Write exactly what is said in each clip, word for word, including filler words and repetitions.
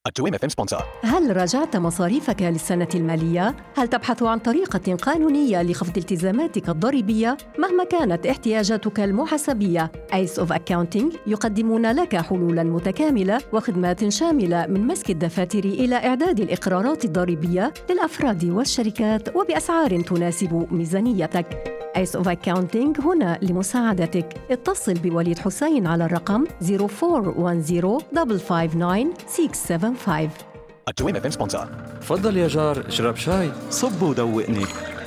تو إم إف إم sponsor. هل راجعت مصاريفك للسنة المالية؟ هل تبحث عن طريقة قانونية لخفض التزاماتك الضريبية مهما كانت احتياجاتك المحاسبية؟ آيس أوف أكاونتينج يقدمون لك حلولاً متكاملة وخدمات شاملة من مسك الدفاتر إلى إعداد الإقرارات الضريبية للأفراد والشركات وبأسعار تناسب ميزانيتك. آيس أوف أكاونتينج هنا لمساعدتك. اتصل بوليد حسين على الرقم صفر أربعة واحد صفر خمسة خمسة تسعة ستة سبعة خمسة. تو إم إف إم sponsor. تفضل يا جار، اشرب شاي. صب ودوقني.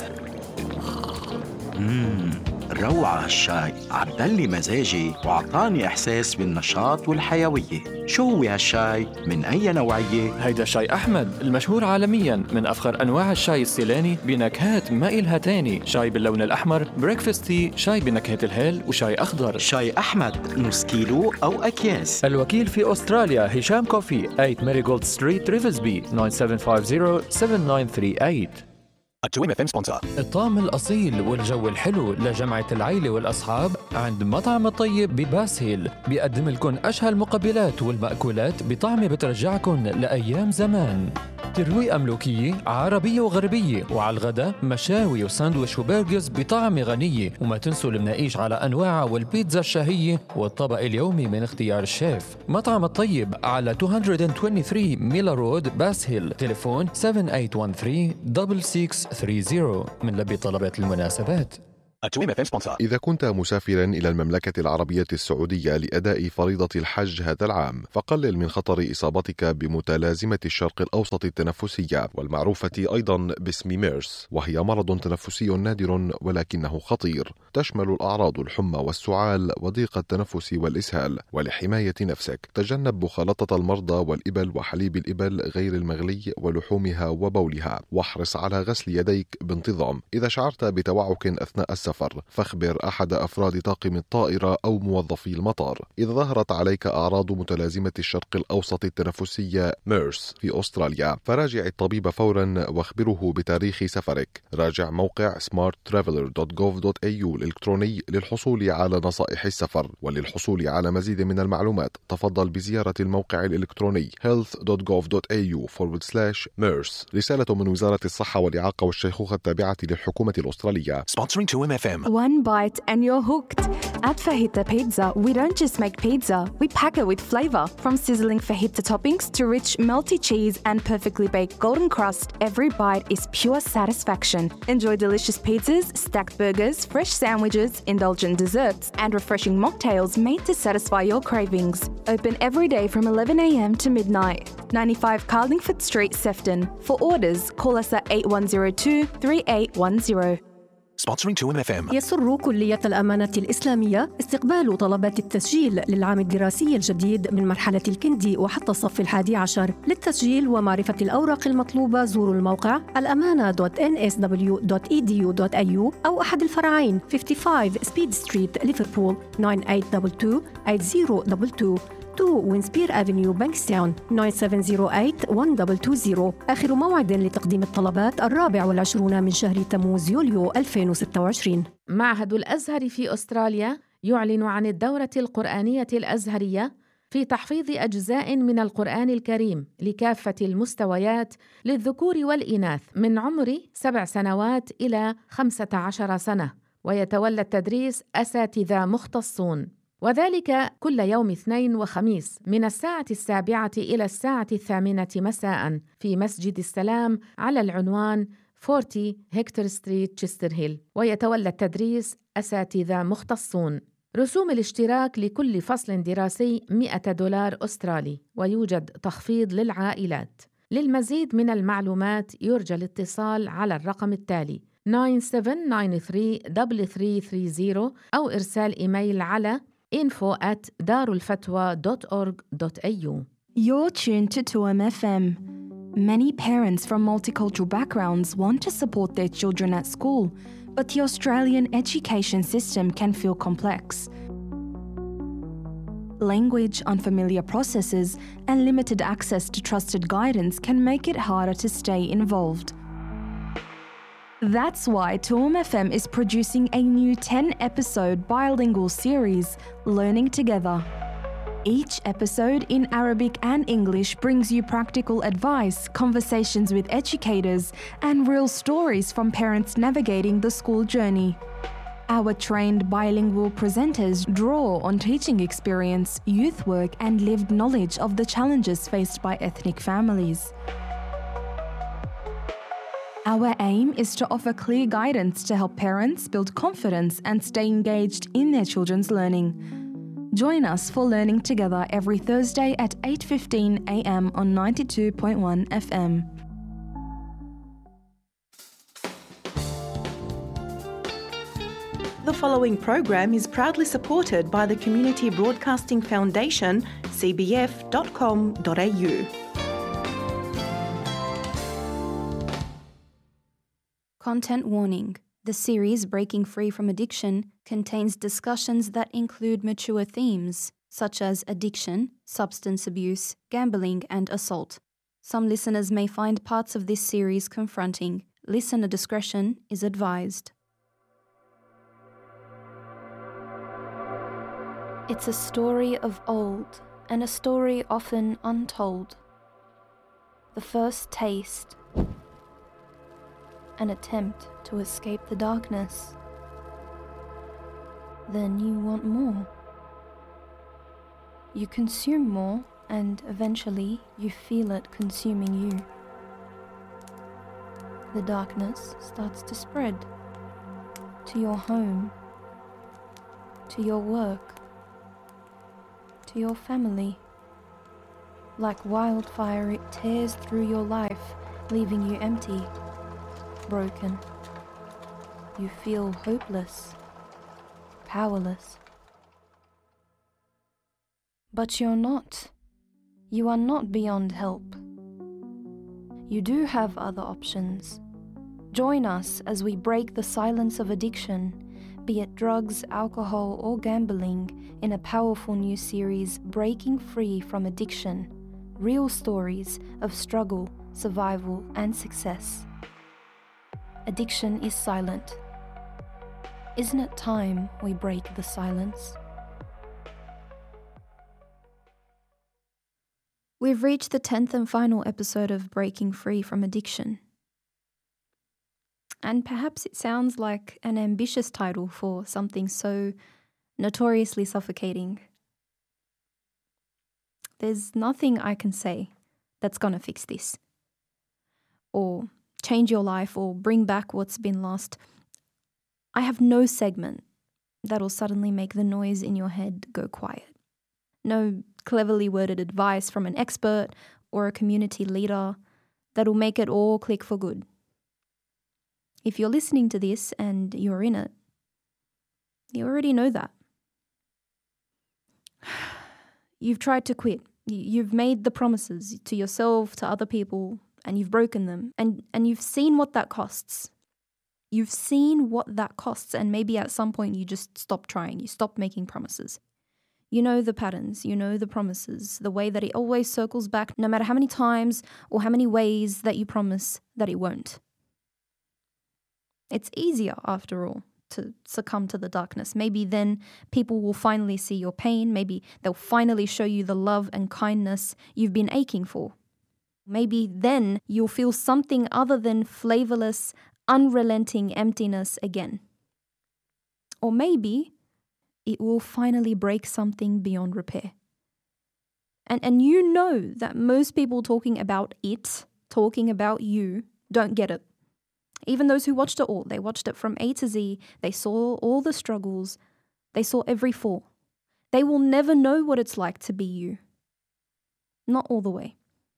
مم. روعة هالشاي، عدلي مزاجي وعطاني إحساس بالنشاط والحيوية. شو هو هالشاي؟ من أي نوعية؟ هيدا شاي أحمد المشهور عالميا، من أفخر أنواع الشاي السيلاني بنكهات ما إلها تاني. شاي باللون الأحمر، بريكفاست تي، شاي بنكهة الهيل، وشاي أخضر. شاي أحمد نص كيلو أو أكياس. الوكيل في أستراليا هشام كوفي، ثمانية ماريغولد ستريت ريفزبي، تسعة سبعة خمسة صفر سبعة تسعة ثلاثة ثمانية. تو إم إف إم sponsor. الطعم الأصيل والجو الحلو لجمعة العيلة والأصحاب عند مطعم الطيب بباس هيل. بيقدم لكم أشهى المقبلات والمأكولات بطعم بترجعكم لأيام زمان. ترويقة ملوكية عربية وغربية، وعلى الغداء مشاوي وساندويش وبرجرز بطعم غنية. وما تنسوا المناقيش على أنواعها والبيتزا الشهية والطبق اليومي من اختيار الشيف. مطعم الطيب على مئتين وثلاثة وعشرين ميلا رود باس هيل. تليفون سبعة ثمانية واحد ثلاثة ستة ستة ثلاثين. من لبي طلبات المناسبات. تو إم إف إم sponsor. إذا كنت مسافراً إلى المملكة العربية السعودية لأداء فريضة الحج هذا العام، فقلل من خطر إصابتك بمتلازمة الشرق الأوسط التنفسية والمعروفة أيضاً باسم ميرس، وهي مرض تنفسي نادر ولكنه خطير. تشمل الأعراض الحمى والسعال وضيق التنفس والإسهال. ولحماية نفسك تجنب مخالطة المرضى والإبل وحليب الإبل غير المغلي ولحومها وبولها، واحرص على غسل يديك بانتظام. إذا شعرت بتوعك أثناء السفر فاخبر أحد أفراد طاقم الطائرة أو موظفي المطار. إذا ظهرت عليك أعراض متلازمة الشرق الأوسط التنفسية ميرس في أستراليا فراجع الطبيب فورا واخبره بتاريخ سفرك. راجع موقع سمارت ترافلر دوت جوف دوت إيه يو الإلكتروني للحصول على نصائح السفر. وللحصول على مزيد من المعلومات تفضل بزيارة الموقع الإلكتروني هيلث دوت جوف دوت إيه يو فورورد سلاش ميرس. رسالة من وزارة الصحة والإعاقة والشيخوخة التابعة للحكومة الأسترالية. Sponsoring تو إم إف إم. One bite and you're hooked. At Fajita Pizza, we don't just make pizza, we pack it with flavor. From sizzling fajita toppings to rich, melty cheese and perfectly baked golden crust, every bite is pure satisfaction. Enjoy delicious pizzas, stacked burgers, fresh sandwiches, indulgent desserts, and refreshing mocktails made to satisfy your cravings. Open every day from eleven a.m. to midnight. ninety-five Carlingford Street, Sefton. For orders, call us at eight one zero two, three eight one zero. Sponsoring تو إم إف إم. يسر كلية الأمانة الإسلامية استقبال طلبات التسجيل للعام الدراسي الجديد من مرحلة الكندي وحتى الصف الحادي عشر. للتسجيل ومعرفة الأوراق المطلوبة زوروا الموقع الأمانة دوت إن إس دبليو دوت إي دي يو دوت إيه يو أو أحد الفرعين خمسة وخمسين سبيد ستريت ليفربول تسعة ثمانية اثنين اثنين ثمانية صفر اثنين اثنين. اثنين وينسبير أفنيو بانكستاون تسعة سبعة صفر ثمانية واحد اثنين اثنين. آخر موعد لتقديم الطلبات الرابع والعشرون من شهر تموز يوليو ألفين وستة وعشرين. معهد الأزهر في أستراليا يعلن عن الدورة القرآنية الأزهرية في تحفيظ أجزاء من القرآن الكريم لكافة المستويات للذكور والإناث من عمر سبع سنوات إلى خمسة عشر سنة، ويتولى التدريس أساتذة مختصون، وذلك كل يوم اثنين وخميس من الساعة السابعة إلى الساعة الثامنة مساء في مسجد السلام على العنوان أربعين هكتور ستريت تشستر هيل. ويتولى التدريس أساتذة مختصون. رسوم الاشتراك لكل فصل دراسي مئة دولار أسترالي، ويوجد تخفيض للعائلات. للمزيد من المعلومات يرجى الاتصال على الرقم التالي تسعة سبعة تسعة ثلاثة ثلاثة ثلاثة ثلاثة صفر أو إرسال إيميل على info at darulfatwa dot org dot a u. You're tuned to two M F M. Many parents from multicultural backgrounds want to support their children at school, but the Australian education system can feel complex. Language, unfamiliar processes, and limited access to trusted guidance can make it harder to stay involved. That's why two M F M is producing a new ten-episode bilingual series, Learning Together. Each episode in Arabic and English brings you practical advice, conversations with educators, and real stories from parents navigating the school journey. Our trained bilingual presenters draw on teaching experience, youth work, and lived knowledge of the challenges faced by ethnic families. Our aim is to offer clear guidance to help parents build confidence and stay engaged in their children's learning. Join us for Learning Together every Thursday at eight fifteen a m on ninety-two point one F M. The following program is proudly supported by the Community Broadcasting Foundation, c b f dot com dot a u. Content warning. The series Breaking Free from Addiction contains discussions that include mature themes, such as addiction, substance abuse, gambling, and assault. Some listeners may find parts of this series confronting. Listener discretion is advised. It's a story of old, and a story often untold. The first taste, an attempt to escape the darkness. Then you want more. You consume more, and eventually you feel it consuming you. The darkness starts to spread to your home, to your work, to your family. Like wildfire, it tears through your life, leaving you empty, broken. You feel hopeless, powerless. But you're not. You are not beyond help. You do have other options. Join us as we break the silence of addiction, be it drugs, alcohol, or gambling, in a powerful new series, Breaking Free from Addiction. Real stories of struggle, survival, and success. Addiction is silent. Isn't it time we break the silence? We've reached the tenth and final episode of Breaking Free from Addiction. And perhaps it sounds like an ambitious title for something so notoriously suffocating. There's nothing I can say that's gonna fix this, or change your life, or bring back what's been lost. I have no segment that'll suddenly make the noise in your head go quiet. No cleverly worded advice from an expert or a community leader that'll make it all click for good. If you're listening to this and you're in it, you already know that. You've tried to quit. You've made the promises to yourself, to other people, and you've broken them. And, and you've seen what that costs. You've seen what that costs, and maybe at some point you just stop trying. You stop making promises. You know the patterns, you know the promises, the way that it always circles back, no matter how many times or how many ways that you promise that it won't. It's easier, after all, to succumb to the darkness. Maybe then people will finally see your pain. Maybe they'll finally show you the love and kindness you've been aching for. Maybe then you'll feel something other than flavorless, unrelenting emptiness again. Or maybe it will finally break something beyond repair. And, and you know that most people talking about it, talking about you, don't get it. Even those who watched it all, they watched it from A to Z, they saw all the struggles, they saw every fall. They will never know what it's like to be you. Not all the way.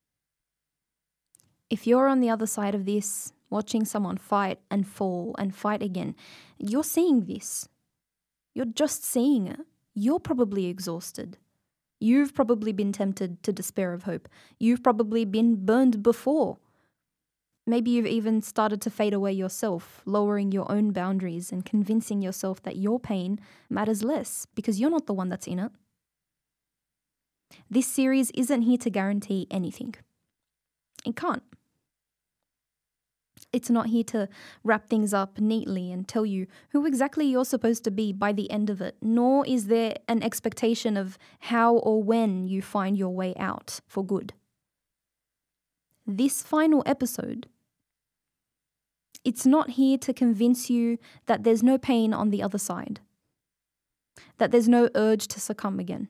If you're on the other side of this, watching someone fight and fall and fight again, you're seeing this. You're just seeing it. You're probably exhausted. You've probably been tempted to despair of hope. You've probably been burned before. Maybe you've even started to fade away yourself, lowering your own boundaries and convincing yourself that your pain matters less because you're not the one that's in it. This series isn't here to guarantee anything. It can't. It's not here to wrap things up neatly and tell you who exactly you're supposed to be by the end of it, nor is there an expectation of how or when you find your way out for good. This final episode, it's not here to convince you that there's no pain on the other side, that there's no urge to succumb again.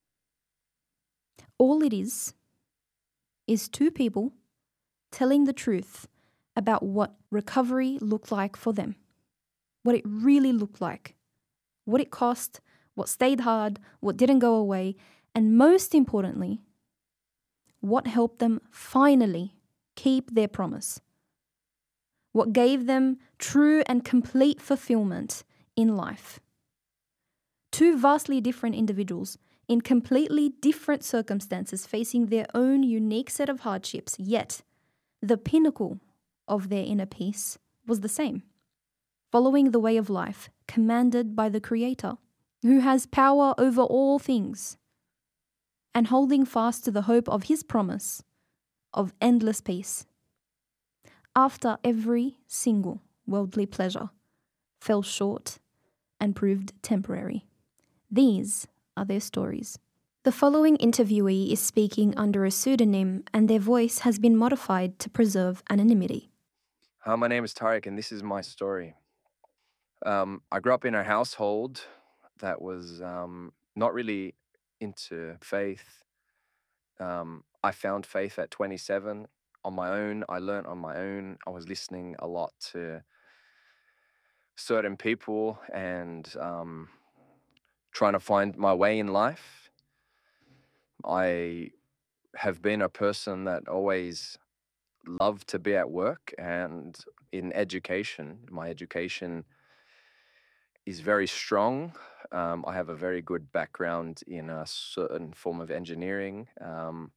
All it is, is two people telling the truth about what recovery looked like for them, what it really looked like, what it cost, what stayed hard, what didn't go away, and most importantly, what helped them finally keep their promise, what gave them true and complete fulfillment in life. Two vastly different individuals in completely different circumstances facing their own unique set of hardships, yet the pinnacle of their inner peace was the same, following the way of life commanded by the Creator, who has power over all things, and holding fast to the hope of His promise of endless peace, after every single worldly pleasure fell short and proved temporary. These are their stories. The following interviewee is speaking under a pseudonym, and their voice has been modified to preserve anonymity. Uh, my name is Tariq, and this is my story. Um, I grew up in a household that was um, not really into faith. Um, I found faith at twenty-seven on my own. I learned on my own. I was listening a lot to certain people and um, trying to find my way in life. I have been a person that always loved to be at work and in education. My education is very strong. Um, I have a very good background in a certain form of engineering. Um,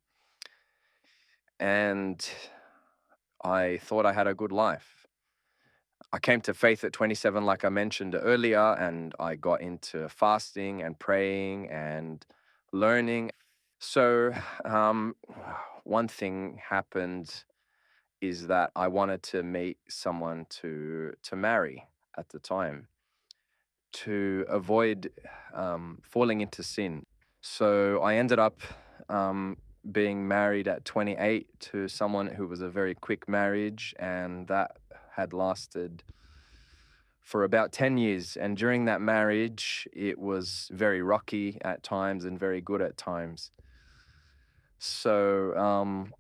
and I thought I had a good life. I came to faith at twenty-seven, like I mentioned earlier, and I got into fasting and praying and learning. So um, one thing happened is that I wanted to meet someone to to marry at the time, to avoid um, falling into sin. So I ended up um, being married at twenty-eight to someone who was a very quick marriage, and that had lasted for about ten years. And during that marriage, it was very rocky at times and very good at times. So um,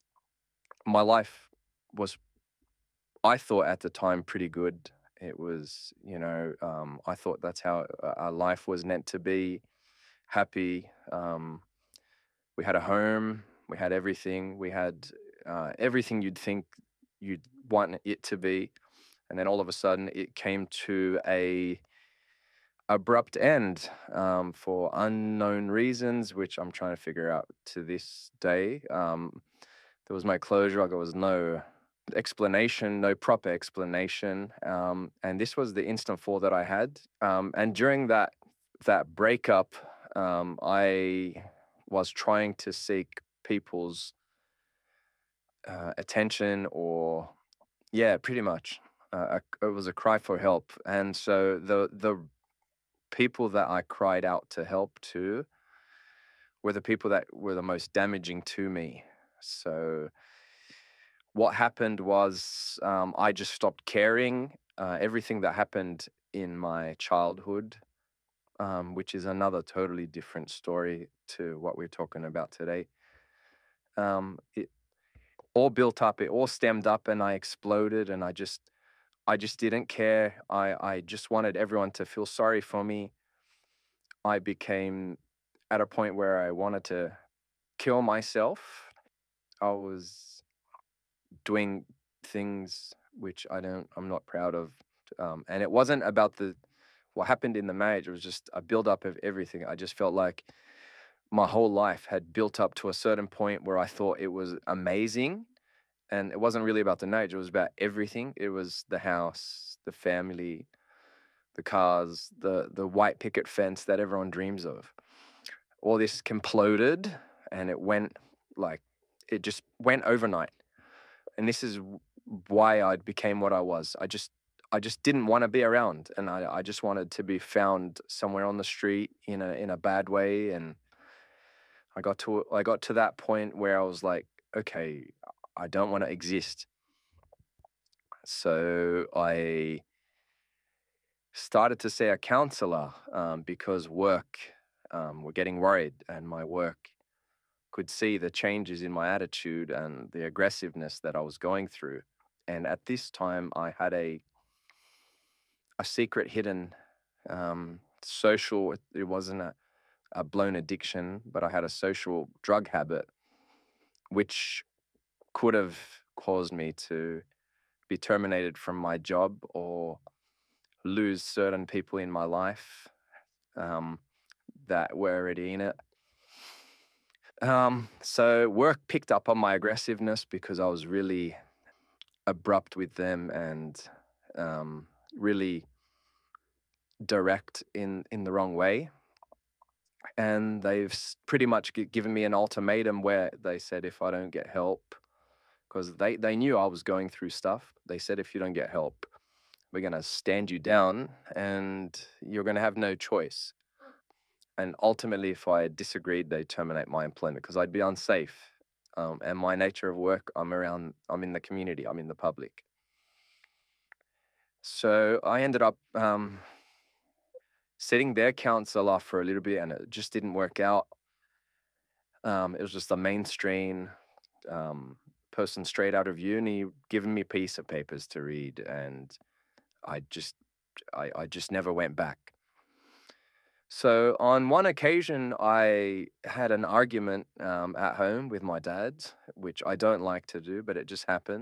my life was, I thought at the time, pretty good. It was, you know, um, I thought that's how our life was meant to be, happy. Um, we had a home, we had everything, we had uh, everything you'd think you'd want it to be. And then all of a sudden it came to a abrupt end um, for unknown reasons, which I'm trying to figure out to this day. Um, there was no closure, there was no explanation, no proper explanation. Um, and this was the instant fall that I had. Um, and during that that breakup, um, I was trying to seek people's uh, attention, or yeah, pretty much. Uh, it was a cry for help. And so the the people that I cried out to help to were the people that were the most damaging to me. So what happened was um, I just stopped caring. Uh, everything that happened in my childhood, um, which is another totally different story to what we're talking about today, um, it all built up, it all stemmed up, and I exploded, and I just I just didn't care. I, I just wanted everyone to feel sorry for me. I became at a point where I wanted to kill myself. I was doing things which I don't, I'm not proud of. Um, and it wasn't about the what happened in the marriage. It was just a build-up of everything. I just felt like my whole life had built up to a certain point where I thought it was amazing. And it wasn't really about the marriage. It was about everything. It was the house, the family, the cars, the the white picket fence that everyone dreams of. All this imploded, and it went like, it just went overnight. And this is why I became what I was. I just I just didn't want to be around, and I, I just wanted to be found somewhere on the street in a in a bad way. And I got to I got to that point where I was like, okay, I don't want to exist. So I started to see a counselor um, because work um, were getting worried, and my work could see the changes in my attitude and the aggressiveness that I was going through. And at this time, I had a a secret hidden um, social, it wasn't a, a blown addiction, but I had a social drug habit, which could have caused me to be terminated from my job or lose certain people in my life um, that were already in it. Um, so work picked up on my aggressiveness because I was really abrupt with them and um, really direct in, in the wrong way. And they've pretty much given me an ultimatum where they said if I don't get help, because they, they knew I was going through stuff, they said if you don't get help, we're going to stand you down and you're going to have no choice. And ultimately, if I disagreed, they'd terminate my employment because I'd be unsafe. Um, and my nature of work, I'm around, I'm in the community, I'm in the public. So I ended up um, sitting their counsel off for a little bit, and it just didn't work out. Um, it was just a mainstream um, person straight out of uni giving me a piece of papers to read, and I just, I, I just never went back. So on one occasion, I had an argument um, at home with my dad, which I don't like to do, but it just happened.